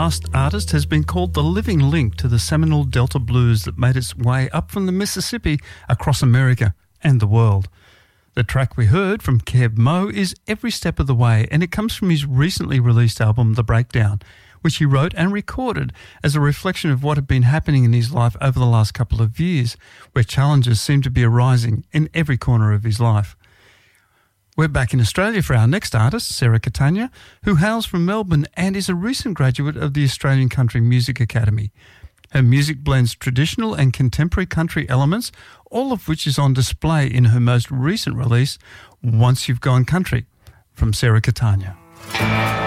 last artist has been called the living link to the seminal Delta blues that made its way up from the Mississippi across America and the world. The track we heard from Kev Moe is Every Step of the Way, and it comes from his recently released album, The Breakdown, which he wrote and recorded as a reflection of what had been happening in his life over the last couple of years, where challenges seem to be arising in every corner of his life. We're back in Australia for our next artist, Sarah Catania, who hails from Melbourne and is a recent graduate of the Australian Country Music Academy. Her music blends traditional and contemporary country elements, all of which is on display in her most recent release, Once You've Gone Country, from Sarah Catania.